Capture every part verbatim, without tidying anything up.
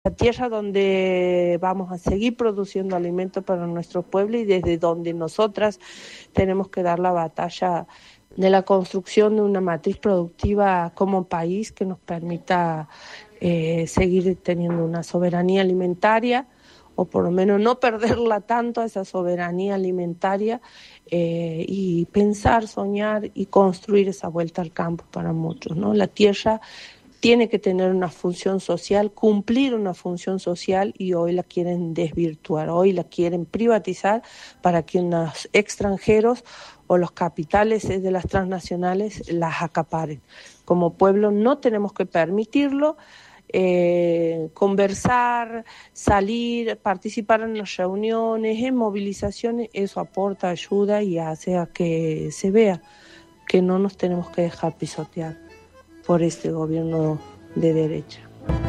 la tierra donde vamos a seguir produciendo alimentos para nuestro pueblo y desde donde nosotras tenemos que dar la batalla de la construcción de una matriz productiva como país que nos permita eh, seguir teniendo una soberanía alimentaria, o por lo menos no perderla tanto, esa soberanía alimentaria, eh, y pensar, soñar y construir esa vuelta al campo para muchos, ¿no? La tierra tiene que tener una función social, cumplir una función social, y hoy la quieren desvirtuar, hoy la quieren privatizar para que unos extranjeros o los capitales de las transnacionales las acaparen. Como pueblo no tenemos que permitirlo. Eh, conversar, salir, participar en las reuniones, en movilizaciones, eso aporta, ayuda y hace a que se vea que no nos tenemos que dejar pisotear por este gobierno de derecha.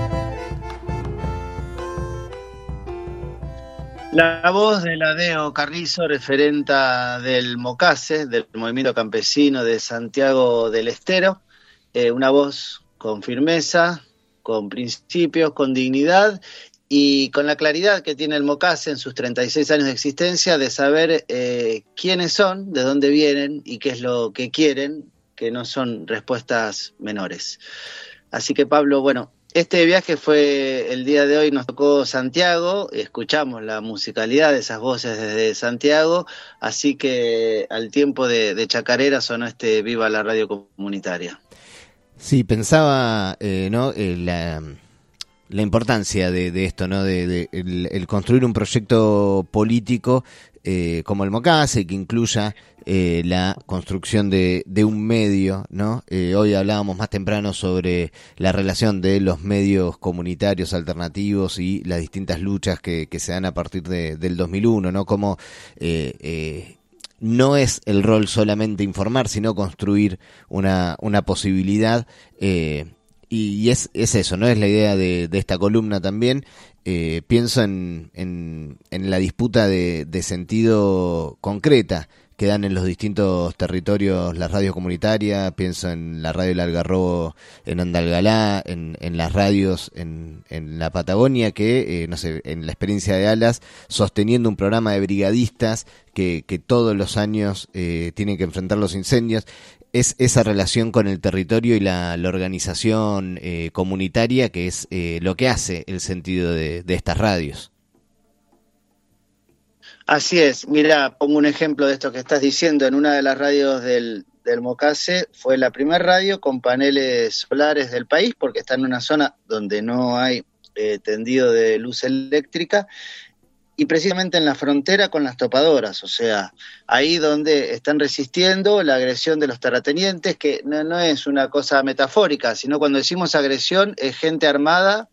La voz de la Deo Carrizo, referenta del MOCASE, del Movimiento Campesino de Santiago del Estero, eh, una voz con firmeza, con principios, con dignidad y con la claridad que tiene el MOCASE en sus treinta y seis años de existencia de saber eh, quiénes son, de dónde vienen y qué es lo que quieren, que no son respuestas menores. Así que Pablo, bueno, este viaje fue el día de hoy, nos tocó Santiago, escuchamos la musicalidad de esas voces desde Santiago, así que al tiempo de, de Chacarera sonó este Viva la Radio Comunitaria. Sí, pensaba, eh, ¿no? Eh, la, la importancia de, de esto, ¿no? De, de el, el construir un proyecto político eh, como el MOCASE, que incluya eh, la construcción de, de un medio, ¿no? Eh, hoy hablábamos más temprano sobre la relación de los medios comunitarios alternativos y las distintas luchas que, que se dan a partir de, del dos mil uno, ¿no? Como eh, eh, no es el rol solamente informar, sino construir una, una posibilidad, eh, y, y es, es eso, ¿no? Es la idea de, de esta columna también. Eh, pienso en, en, en la disputa de, de sentido concreta que dan en los distintos territorios las radios comunitarias. Pienso en la radio del Algarrobo en Andalgalá, en, en las radios en, en la Patagonia, que, eh, no sé, en la experiencia de Alas, sosteniendo un programa de brigadistas que, que todos los años eh, tienen que enfrentar los incendios. Es esa relación con el territorio y la, la organización eh, comunitaria que es eh, lo que hace el sentido de, de estas radios. Así es, mira, pongo un ejemplo de esto que estás diciendo. En una de las radios del, del MOCASE fue la primera radio con paneles solares del país, porque está en una zona donde no hay eh, tendido de luz eléctrica, y precisamente en la frontera con las topadoras, o sea, ahí donde están resistiendo la agresión de los terratenientes, que no, no es una cosa metafórica, sino cuando decimos agresión es gente armada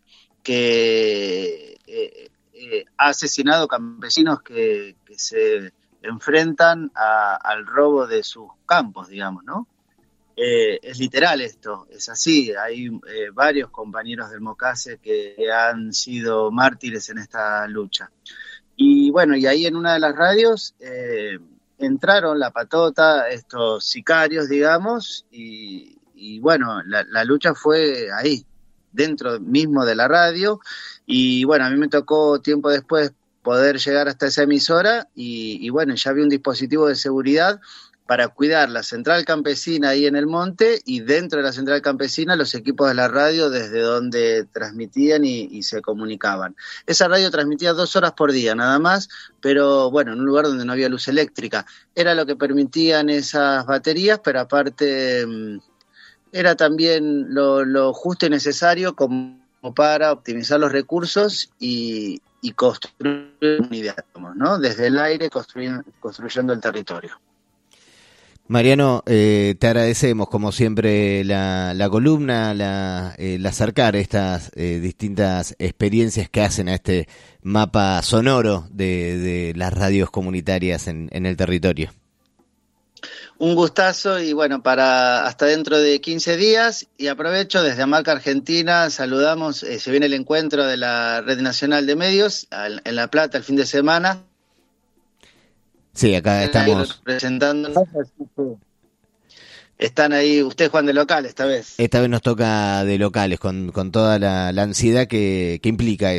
que eh, eh, ha asesinado campesinos que, que se enfrentan a, al robo de sus campos, digamos, ¿no? Eh, es literal esto, es así. Hay eh, varios compañeros del MOCASE que han sido mártires en esta lucha. Y bueno, y ahí en una de las radios eh, entraron la patota, estos sicarios, digamos, y, y bueno, la, la lucha fue ahí, dentro mismo de la radio. Y bueno, a mí me tocó tiempo después poder llegar hasta esa emisora y, y bueno, ya había un dispositivo de seguridad para cuidar la central campesina ahí en el monte, y dentro de la central campesina los equipos de la radio desde donde transmitían y, y se comunicaban. Esa radio transmitía dos horas por día nada más, pero bueno, en un lugar donde no había luz eléctrica. Era lo que permitían esas baterías, pero aparte era también lo, lo justo y necesario como para optimizar los recursos y, y construir unidad, ¿no? Desde el aire construyendo, construyendo el territorio. Mariano, eh, te agradecemos como siempre la, la columna, la, el acercar estas eh, distintas experiencias que hacen a este mapa sonoro de, de las radios comunitarias en, en el territorio. Un gustazo y bueno, para hasta dentro de quince días, y aprovecho desde Amaca, Argentina, saludamos, eh, se viene el encuentro de la Red Nacional de Medios en La Plata el fin de semana. Sí, acá estamos presentándonos. están ahí, ustedes juegan de local esta vez. Esta vez nos toca de locales, con, con toda la, la ansiedad que, que implica eso.